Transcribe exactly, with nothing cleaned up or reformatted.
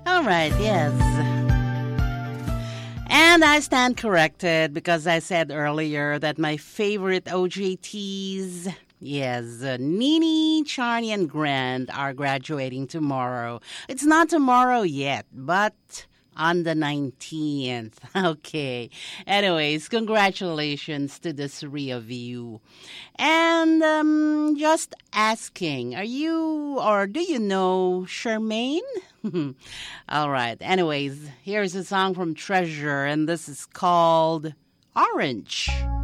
All right, yes. And I stand corrected because I said earlier that my favorite O J Ts, yes, uh, Nini, Charney, and Grant are graduating tomorrow. It's not tomorrow yet, but on the nineteenth. Okay. Anyways, congratulations to the three of you. And um, just asking, are you or do you know Charmaine? All right. Anyways, here's a song from Treasure, and this is called Orange.